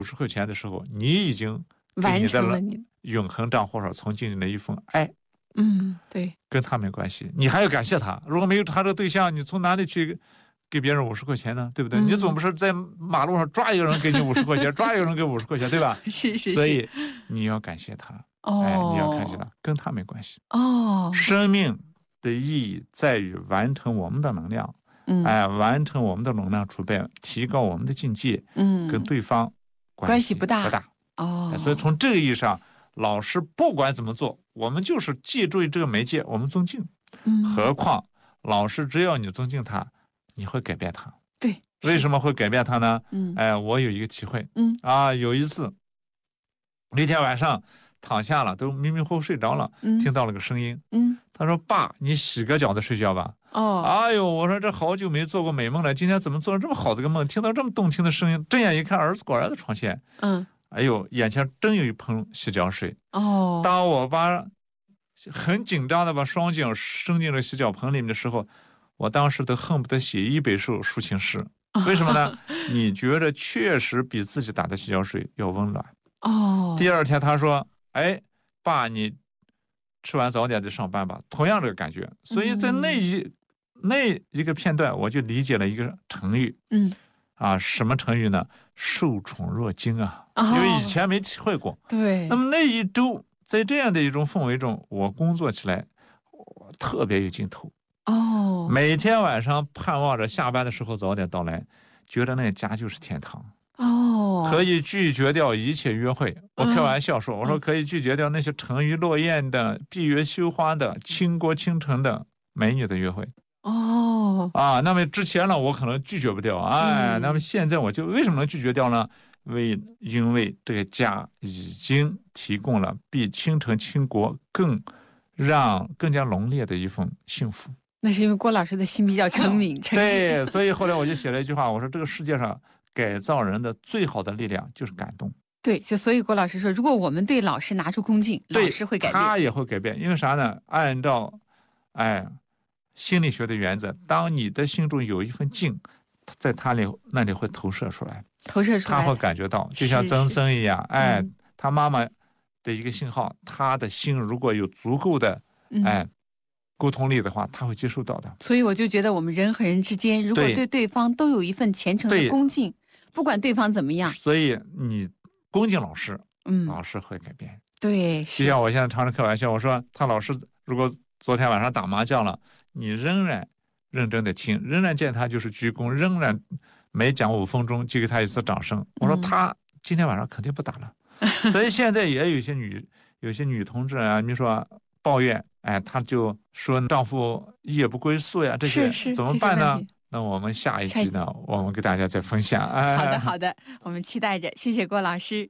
50块钱的时候，你已经完成了你永恒账户上从进的一份爱。 对， 跟他没关系，你还要感谢他。如果没有他这个对象，你从哪里去给别人50块钱呢？对不对？你总不是在马路上抓一个人给你50块钱，抓一个人给50块钱，对吧？ 是。 所以你要感谢他，你要感谢他，跟他没关系。生命的意义在于完成我们的能量，完成我们的能量储备，提高我们的境界，跟对方关系不大。 所以从这个意义上，老师不管怎么做，我们就是借助于这个媒介，我们尊敬。何况老师只要你尊敬他，你会改变他。 对， 为什么会改变他呢？我有一个体会。有一次那天晚上躺下了，都迷迷糊糊睡着了，听到了个声音。他说：“爸，你洗个脚再睡觉吧。”哎呦，我说这好久没做过美梦了，今天怎么做了这么好的个梦？听到这么动听的声音，睁眼一看，儿子果然在床前。哎呦，眼前真有一盆洗脚水。当我很紧张的把双脚伸进了洗脚盆里面的时候，我当时都恨不得写1本抒情诗。为什么呢？你觉得确实比自己打的洗脚水要温暖。第二天他说：“哎，爸，你吃完早点再上班吧。”同样这个感觉。所以在那一个片段，我就理解了一个成语。什么成语呢？受宠若惊啊！因为以前没体会过。 对。 那么那一周，在这样的一种氛围中，我工作起来我特别有劲头。每天晚上盼望着下班的时候早点到来，觉得那个家就是天堂。可以拒绝掉一切约会。我开玩笑说，我说可以拒绝掉那些沉鱼落雁的、闭月羞花的、倾国倾城的美女的约会。那么之前呢，我可能拒绝不掉。那么现在我就为什么能拒绝掉呢？因为这个家已经提供了比倾城倾国更加浓烈的一份幸福。 那是因为郭老师的心比较诚恳。 对，所以后来我就写了一句话，我说这个世界上改造人的最好的力量就是感动。 对，所以郭老师说，如果我们对老师拿出恭敬，老师会改变。 他也会改变。因为啥呢？按照心理学的原则，当你的心中有一份敬，在他那里会投射出来，他会感觉到，就像曾森一样。他妈妈的一个信号，他的心如果有足够的沟通力的话，他会接受到的。 所以我就觉得我们人和人之间，如果对对方都有一份虔诚的恭敬，不管对方怎么样， 所以你恭敬老师，老师会改变。 对， 就像我现在常常开玩笑，我说他老师如果昨天晚上打麻将了，你仍然认真的听，仍然见他就是鞠躬，仍然每讲5分钟就给他一次掌声。我说他今天晚上肯定不打了。所以现在也有些女同志啊，你说抱怨，她就说丈夫夜不归宿呀，这些怎么办呢？那我们下一集呢，我们给大家再分享。 好的，我们期待着。谢谢郭老师。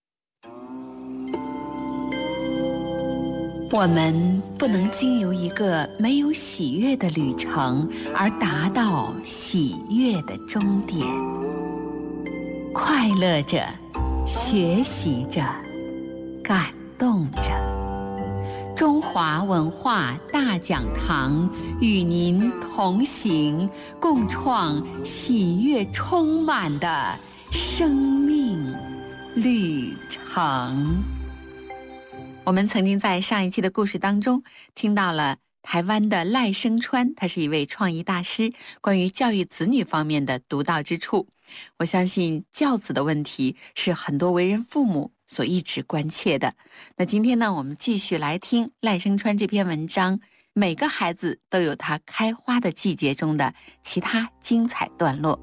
我们不能经由一个没有喜悦的旅程而达到喜悦的终点。快乐着，学习着，感动着。中华文化大讲堂与您同行，共创喜悦充满的生命旅程。我们曾经在上一期的故事当中听到了台湾的赖声川，他是一位创意大师，关于教育子女方面的独到之处。我相信教子的问题是很多为人父母所一直关切的。那今天呢，我们继续来听赖声川这篇文章，每个孩子都有他开花的季节中的其他精彩段落。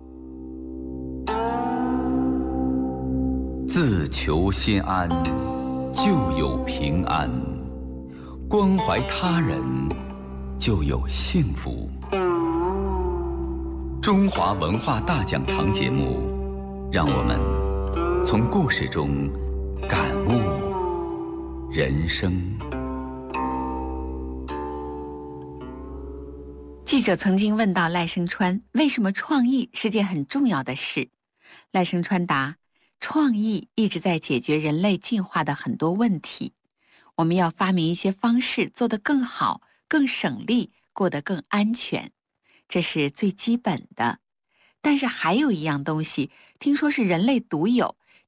自求心安，就有平安；关怀他人，就有幸福。中华文化大讲堂节目，让我们从故事中感悟人生。 记者曾经问到赖声川，为什么创意是件很重要的事？赖声川答，创意一直在解决人类进化的很多问题。我们要发明一些方式做得更好，更省力，过得更安全，这是最基本的。但是还有一样东西，听说是人类独有，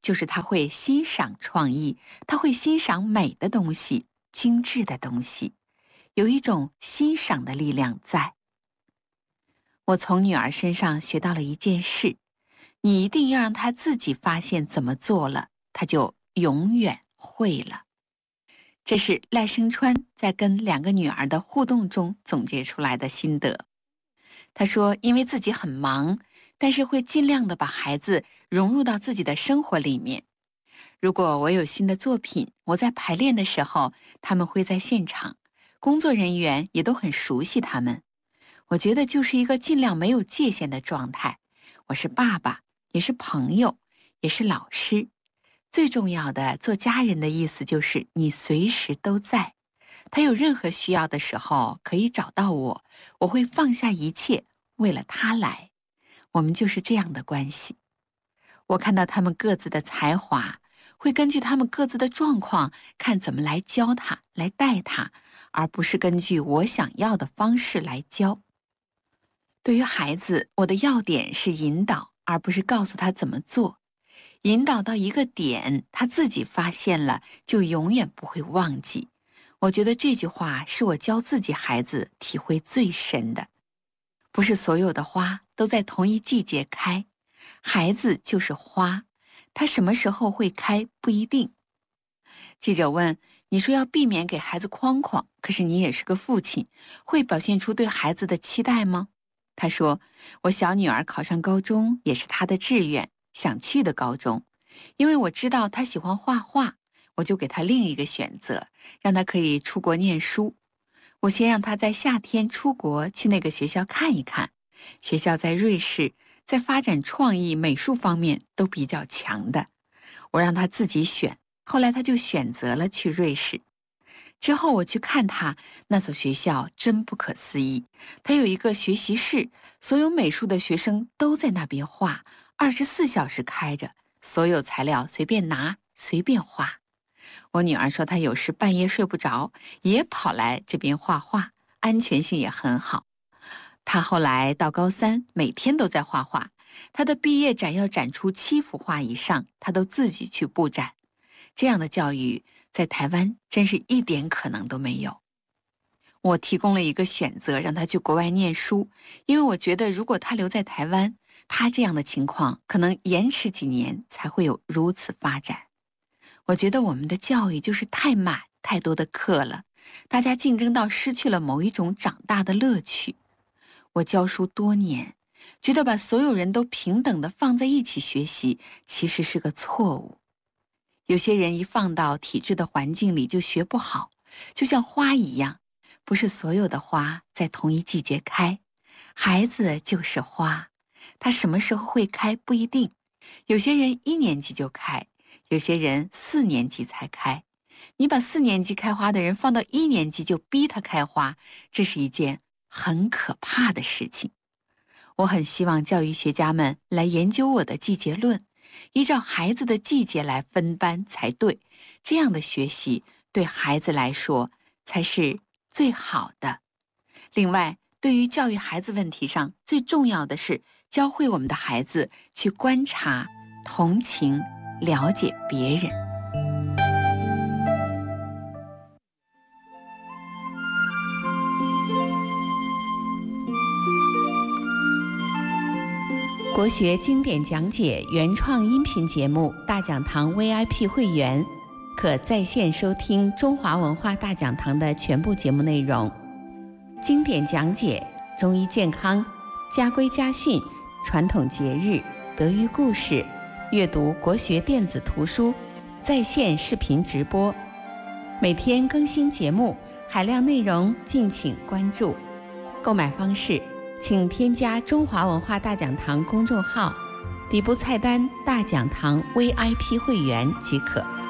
就是他会欣赏创意，他会欣赏美的东西、精致的东西，有一种欣赏的力量在。我从女儿身上学到了一件事，你一定要让她自己发现怎么做了，她就永远会了。这是赖声川在跟2个女儿的互动中总结出来的心得。他说，因为自己很忙，但是会尽量的把孩子融入到自己的生活里面。如果我有新的作品，我在排练的时候，他们会在现场，工作人员也都很熟悉他们。我觉得就是一个尽量没有界限的状态。我是爸爸，也是朋友，也是老师。最重要的，做家人的意思就是你随时都在。他有任何需要的时候，可以找到我，我会放下一切，为了他来。我们就是这样的关系。我看到他们各自的才华，会根据他们各自的状况，看怎么来教他，来带他，而不是根据我想要的方式来教。对于孩子，我的要点是引导，而不是告诉他怎么做。引导到一个点，他自己发现了，就永远不会忘记。我觉得这句话是我教自己孩子体会最深的。不是所有的花都在同一季节开，孩子就是花，他什么时候会开不一定。记者问，你说要避免给孩子框框，可是你也是个父亲，会表现出对孩子的期待吗？他说，我小女儿考上高中也是她的志愿，想去的高中，因为我知道她喜欢画画，我就给她另一个选择，让她可以出国念书。我先让她在夏天出国去那个学校看一看，学校在瑞士，在发展创意美术方面都比较强的。我让她自己选，后来她就选择了去瑞士。之后我去看他，那所学校真不可思议。他有一个学习室，所有美术的学生都在那边画，24小时开着，所有材料随便拿，随便画。我女儿说她有时半夜睡不着，也跑来这边画画，安全性也很好。她后来到高3，每天都在画画。她的毕业展要展出7幅画以上，她都自己去布展。这样的教育在台湾真是一点可能都没有。我提供了一个选择，让他去国外念书，因为我觉得如果他留在台湾，他这样的情况可能延迟几年才会有如此发展。我觉得我们的教育就是太满，太多的课了，大家竞争到失去了某一种长大的乐趣。我教书多年，觉得把所有人都平等的放在一起学习，其实是个错误。有些人一放到体制的环境里就学不好，就像花一样，不是所有的花在同一季节开。孩子就是花，他什么时候会开不一定。有些人1年级就开，有些人4年级才开。你把4年级开花的人放到1年级就逼他开花，这是一件很可怕的事情。我很希望教育学家们来研究我的季节论，依照孩子的季节来分班才对，这样的学习对孩子来说才是最好的。另外，对于教育孩子问题上，最重要的是教会我们的孩子去观察、同情、了解别人。 国学经典讲解原创音频节目大讲堂 VIP 会员可在线收听中华文化大讲堂的全部节目内容，经典讲解、中医健康、家规家训、传统节日、德育故事，阅读国学电子图书，在线视频直播，每天更新节目，海量内容敬请关注。购买方式请添加中华文化大讲堂公众号，底部菜单大讲堂 VIP 会员即可。